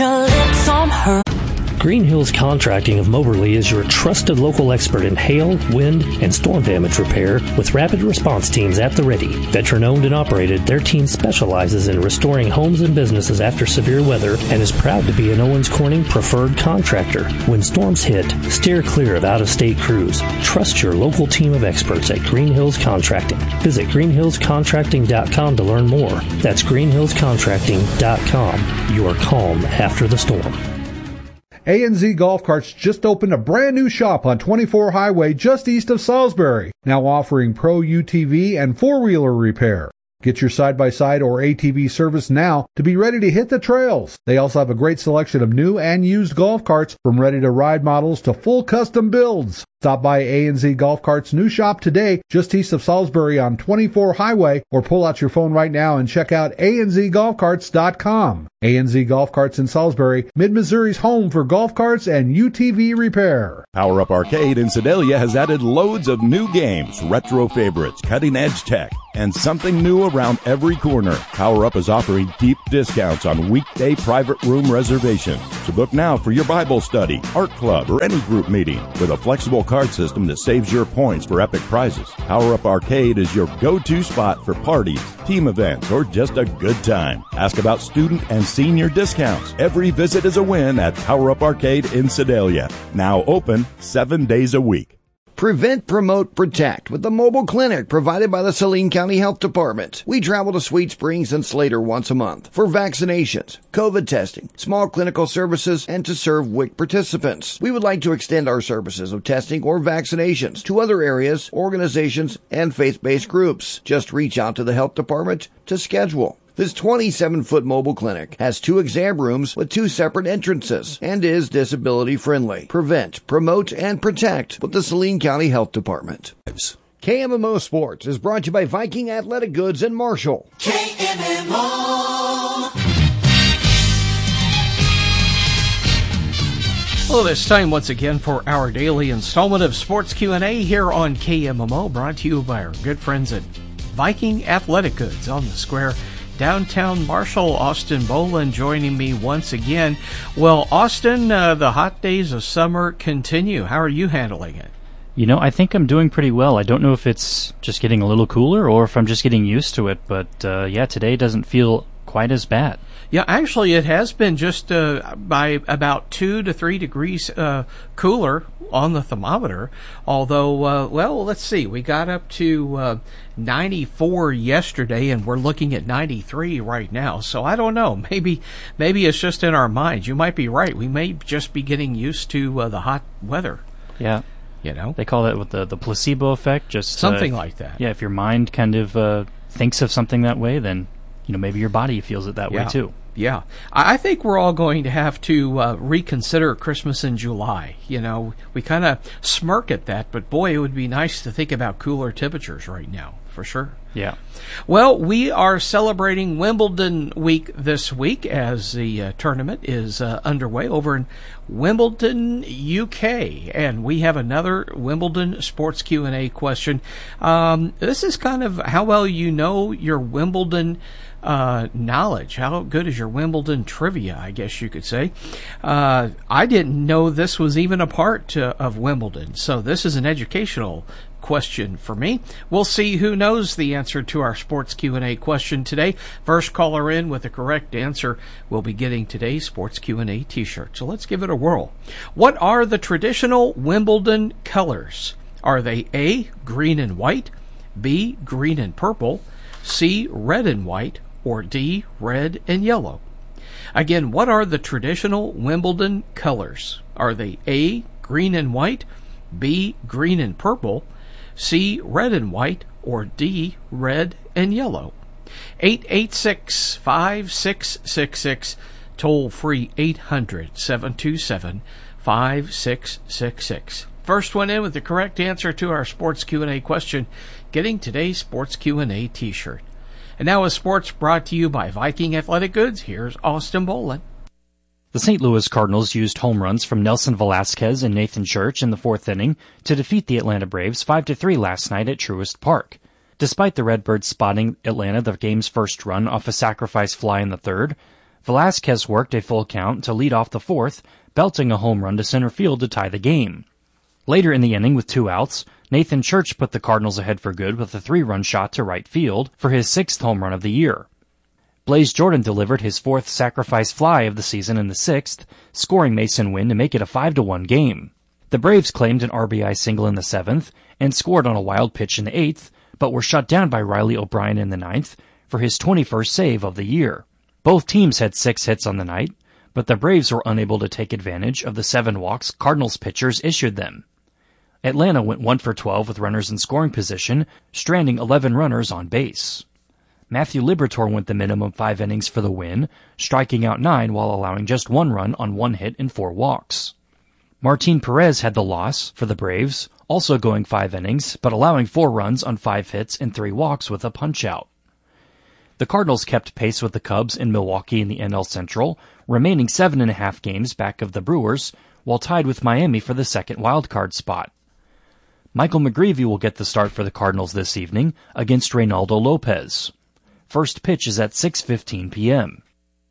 Green Hills Contracting of Moberly is your trusted local expert in hail, wind, and storm damage repair with rapid response teams at the ready. Veteran-owned and operated, their team specializes in restoring homes and businesses after severe weather and is proud to be an Owens Corning preferred contractor. When storms hit, steer clear of out-of-state crews. Trust your local team of experts at Green Hills Contracting. Visit greenhillscontracting.com to learn more. That's greenhillscontracting.com. Your calm after the storm. A&Z Golf Carts just opened a brand new shop on 24 Highway just east of Salisbury, now offering Pro UTV and four-wheeler repair. Get your side-by-side or ATV service now to be ready to hit the trails. They also have a great selection of new and used golf carts, from ready-to-ride models to full custom builds. Stop by A&Z Golf Carts' new shop today, just east of Salisbury on 24 Highway, or pull out your phone right now and check out anzgolfcarts.com. A&Z Golf Carts in Salisbury, Mid-Missouri's home for golf carts and UTV repair. Power Up Arcade in Sedalia has added loads of new games, retro favorites, cutting-edge tech, and something new around every corner. Power Up is offering deep discounts on weekday private room reservations. So book now for your Bible study, art club, or any group meeting with a flexible card system that saves your points for epic prizes. Power Up Arcade is your go-to spot for parties, team events, or just a good time. Ask about student and senior discounts. Every visit is a win at Power Up Arcade in Sedalia. Now open 7 days a week. Prevent, Promote, Protect with the mobile clinic provided by the Saline County Health Department. We travel to Sweet Springs and Slater once a month for vaccinations, COVID testing, small clinical services, and to serve WIC participants. We would like to extend our services of testing or vaccinations to other areas, organizations, and faith-based groups. Just reach out to the health department to schedule. This 27-foot mobile clinic has 2 exam rooms with 2 separate entrances and is disability friendly. Prevent, Promote, and Protect with the Saline County Health Department. KMMO Sports is brought to you by Viking Athletic Goods in Marshall. KMMO. Well, it's time once again for our daily installment of Sports Q&A here on KMMO, brought to you by our good friends at Viking Athletic Goods on the square. Downtown Marshall. Austin Boland joining me once again. Well, Austin, the hot days of summer continue. How are you handling it? You know, I think I'm doing pretty well. I don't know if it's just getting a little cooler or if I'm just getting used to it, but yeah, today doesn't feel quite as bad. Yeah, actually, it has been just by about 2 to 3 degrees cooler on the thermometer. Although, well, let's see, we got up to 94 yesterday, and we're looking at 93 right now. So I don't know. Maybe it's just in our minds. You might be right. We may just be getting used to the hot weather. Yeah. You know, they call that with the placebo effect. Just something like that. Yeah, if your mind kind of thinks of something that way, then you know maybe your body feels it that way too. Yeah. I think we're all going to have to reconsider Christmas in July. You know, we kind of smirk at that, but boy, it would be nice to think about cooler temperatures right now, for sure. Yeah. Well, we are celebrating Wimbledon week this week as the tournament is underway over in Wimbledon, UK, and we have another Wimbledon Sports Q&A question. This is kind of how well you know your Wimbledon knowledge. How good is your Wimbledon trivia, I guess you could say. I didn't know this was even a part of Wimbledon, so this is an educational question for me. We'll see who knows the answer to our Sports Q&A question today. First caller in with the correct answer will be getting today's Sports Q&A t-shirt. So let's give it a whirl. What are the traditional Wimbledon colors? Are they A, green and white, B, green and purple, C, red and white, or D, red and yellow? Again, what are the traditional Wimbledon colors? Are they A, green and white, B, green and purple, C, red and white, or D, red and yellow? 886-5666, toll free 800-727-5666. First one in with the correct answer to our Sports Q&A question, getting today's Sports Q&A t-shirt. And now with sports brought to you by Viking Athletic Goods, here's Austin Boland. The St. Louis Cardinals used home runs from Nelson Velasquez and Nathan Church in the 4th inning to defeat the Atlanta Braves 5-3 last night at Truist Park. Despite the Redbirds spotting Atlanta the game's first run off a sacrifice fly in the 3rd, Velasquez worked a full count to lead off the fourth, belting a home run to center field to tie the game. Later in the inning, with 2 outs, Nathan Church put the Cardinals ahead for good with a 3-run shot to right field for his 6th home run of the year. Blaze Jordan delivered his 4th sacrifice fly of the season in the 6th, scoring Mason Wynn to make it a 5-1 game. The Braves claimed an RBI single in the 7th and scored on a wild pitch in the 8th, but were shut down by Riley O'Brien in the 9th for his 21st save of the year. Both teams had 6 hits on the night, but the Braves were unable to take advantage of the 7 walks Cardinals pitchers issued them. Atlanta went 1 for 12 with runners in scoring position, stranding 11 runners on base. Matthew Liberatore went the minimum 5 innings for the win, striking out 9 while allowing just 1 run on 1 hit and 4 walks. Martin Perez had the loss for the Braves, also going 5 innings, but allowing 4 runs on 5 hits and 3 walks with a punch-out. The Cardinals kept pace with the Cubs in Milwaukee in the NL Central, remaining 7.5 games back of the Brewers, while tied with Miami for the second wildcard spot. Michael McGreevy will get the start for the Cardinals this evening against Reynaldo Lopez. First pitch is at 6:15 p.m.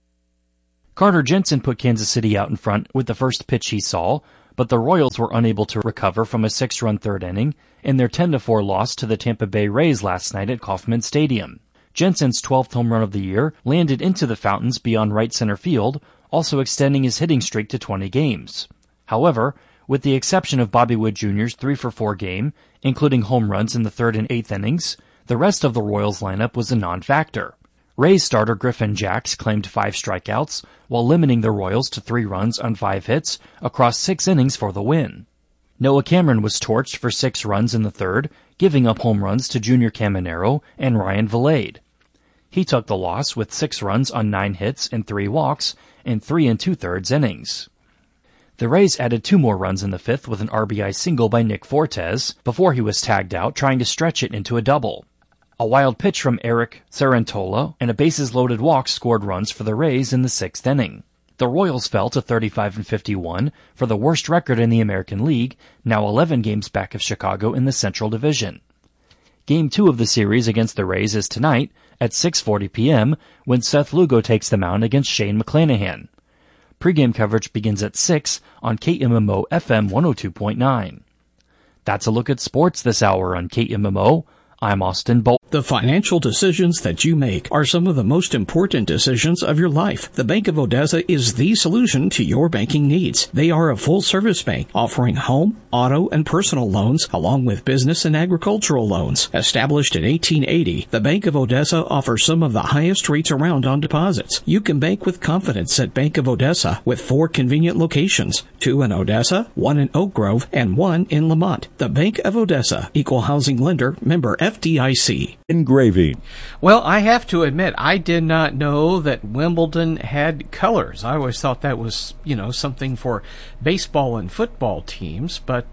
Carter Jensen put Kansas City out in front with the first pitch he saw, but the Royals were unable to recover from a 6-run third inning in their 10-4 loss to the Tampa Bay Rays last night at Kauffman Stadium. Jensen's 12th home run of the year landed into the fountains beyond right center field, also extending his hitting streak to 20 games. However, with the exception of Bobby Wood Jr.'s 3-for-4 game, including home runs in the 3rd and 8th innings, the rest of the Royals lineup was a non-factor. Rays starter Griffin Jax claimed 5 strikeouts, while limiting the Royals to 3 runs on 5 hits across 6 innings for the win. Noah Cameron was torched for 6 runs in the 3rd, giving up home runs to Junior Caminero and Ryan Vilade. He took the loss with 6 runs on 9 hits and 3 walks in 3 2/3 innings. The Rays added 2 more runs in the 5th with an RBI single by Nick Fortes before he was tagged out trying to stretch it into a double. A wild pitch from Eric Cerantola and a bases-loaded walk scored runs for the Rays in the 6th inning. The Royals fell to 35-51 for the worst record in the American League, now 11 games back of Chicago in the Central Division. Game 2 of the series against the Rays is tonight at 6:40 p.m. when Seth Lugo takes the mound against Shane McClanahan. Pre-game coverage begins at 6 on KMMO FM 102.9. That's a look at sports this hour on KMMO. I'm Austin Bolt. The financial decisions that you make are some of the most important decisions of your life. The Bank of Odessa is the solution to your banking needs. They are a full-service bank offering home, auto, and personal loans along with business and agricultural loans. Established in 1880, the Bank of Odessa offers some of the highest rates around on deposits. You can bank with confidence at Bank of Odessa with 4 convenient locations, 2 in Odessa, 1 in Oak Grove, and 1 in Lamont. The Bank of Odessa, Equal Housing Lender, member FDIC. Engraving. Well, I have to admit, I did not know that Wimbledon had colors. I always thought that was, something for baseball and football teams. But,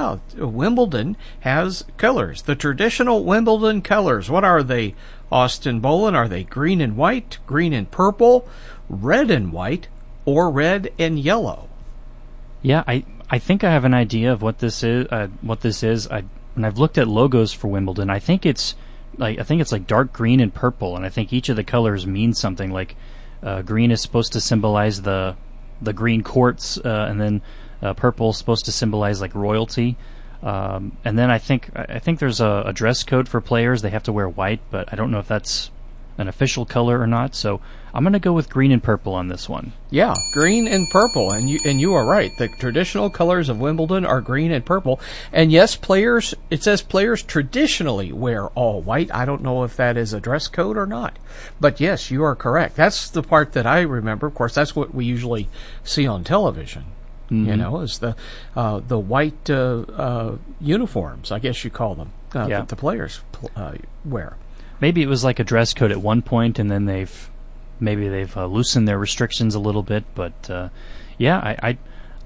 Wimbledon has colors. The traditional Wimbledon colors. What are they, Austin Bolin? Are they green and white, green and purple, red and white, or red and yellow? Yeah, I think I have an idea of what this is. When I've looked at logos for Wimbledon, I think it's like dark green and purple, and I think each of the colors means something. Like green is supposed to symbolize the green courts, and then purple is supposed to symbolize like royalty. And then I think there's a dress code for players. They have to wear white, but I don't know if that's an official color or not. So I'm going to go with green and purple on this one. Yeah, green and purple, and you are right. The traditional colors of Wimbledon are green and purple. And yes, it says players traditionally wear all white. I don't know if that is a dress code or not. But yes, you are correct. That's the part that I remember. Of course, that's what we usually see on television. Mm-hmm. Is the white uniforms, I guess you call them, that the players wear. Maybe it was like a dress code at one point, and then they've loosened their restrictions a little bit. But I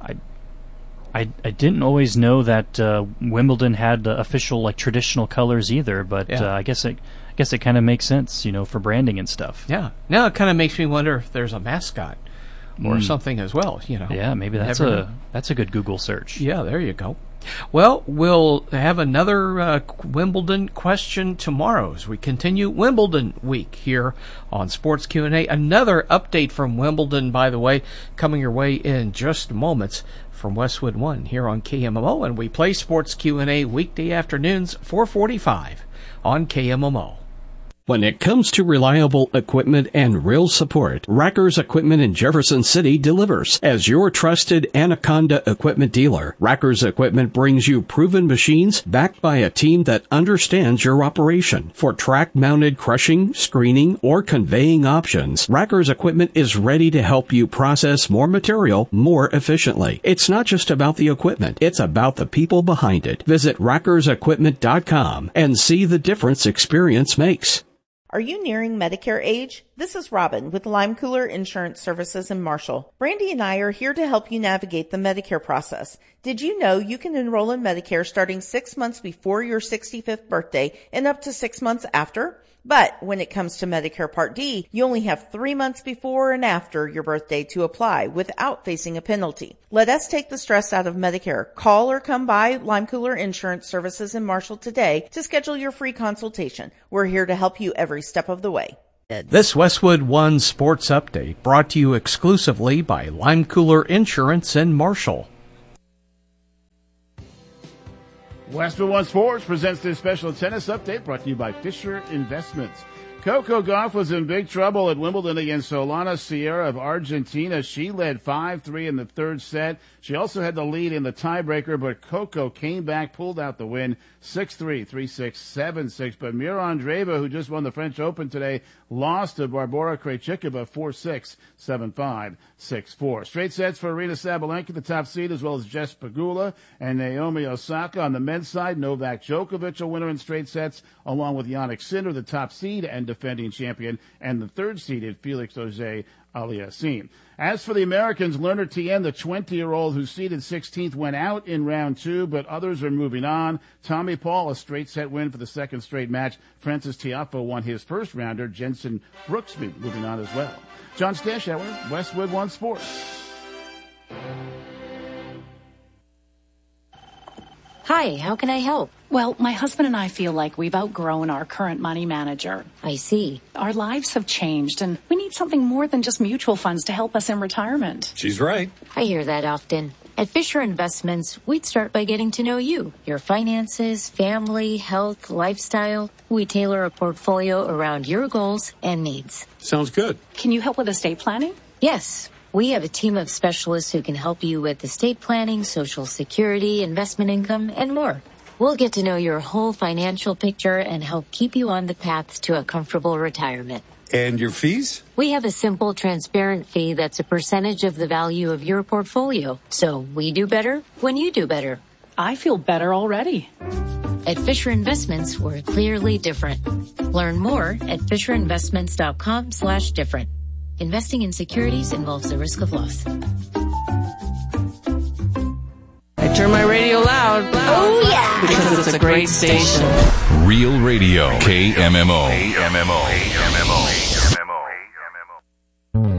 didn't always know that Wimbledon had official like traditional colors either. But I guess it kind of makes sense, for branding and stuff. Yeah. Now it kind of makes me wonder if there's a mascot or something as well. Yeah, maybe that's a good Google search. Yeah, there you go. Well, we'll have another Wimbledon question tomorrow as we continue Wimbledon week here on Sports Q&A. Another update from Wimbledon, by the way, coming your way in just moments from Westwood One here on KMMO. And we play Sports Q&A weekday afternoons, 4:45 on KMMO. When it comes to reliable equipment and real support, Rackers Equipment in Jefferson City delivers. As your trusted Anaconda equipment dealer, Rackers Equipment brings you proven machines backed by a team that understands your operation. For track-mounted crushing, screening, or conveying options, Rackers Equipment is ready to help you process more material more efficiently. It's not just about the equipment, it's about the people behind it. Visit rackersequipment.com and see the difference experience makes. Are you nearing Medicare age? This is Robin with Lime Cooler Insurance Services in Marshall. Brandy and I are here to help you navigate the Medicare process. Did you know you can enroll in Medicare starting 6 months before your 65th birthday and up to 6 months after? But when it comes to Medicare Part D, you only have 3 months before and after your birthday to apply without facing a penalty. Let us take the stress out of Medicare. Call or come by Lime Cooler Insurance Services in Marshall today to schedule your free consultation. We're here to help you every step of the way. This Westwood One Sports Update brought to you exclusively by Lime Cooler Insurance in Marshall. Westwood One Sports presents this special tennis update brought to you by Fisher Investments. Coco Gauff was in big trouble at Wimbledon against Solana Sierra of Argentina. She led 5-3 in the third set. She also had the lead in the tiebreaker, but Coco came back, pulled out the win, 6-3, 3-6, 7-6. But Mira Andreeva, who just won the French Open today, lost to Barbora Krejcikova 4-6, 7-5, 6-4. Straight sets for Aryna Sabalenka, the top seed, as well as Jess Pegula and Naomi Osaka. On the men's side, Novak Djokovic, a winner in straight sets, along with Jannik Sinner, the top seed and defending champion, and the third-seeded Felix Auger-Aliassime. As for the Americans, Lerner Tien, the 20-year-old who's seeded 16th, went out in round 2, but others are moving on. Tommy Paul, a straight-set win for the second straight match. Francis Tiafoe won his first rounder. Jensen Brooksby moving on as well. John Stashauer, Westwood One Sports. Hi, how can I help? Well, my husband and I feel like we've outgrown our current money manager. I see. Our lives have changed, and we need something more than just mutual funds to help us in retirement. She's right. I hear that often. At Fisher Investments, we'd start by getting to know you, your finances, family, health, lifestyle. We tailor a portfolio around your goals and needs. Sounds good. Can you help with estate planning? Yes. We have a team of specialists who can help you with estate planning, Social Security, investment income, and more. We'll get to know your whole financial picture and help keep you on the path to a comfortable retirement. And your fees? We have a simple, transparent fee that's a percentage of the value of your portfolio. So we do better when you do better. I feel better already. At Fisher Investments, we're clearly different. Learn more at FisherInvestments.com/different. Investing in securities involves the risk of loss. I turn my radio loud. Oh, yeah! Because it's a great station. Real Radio, KMMO.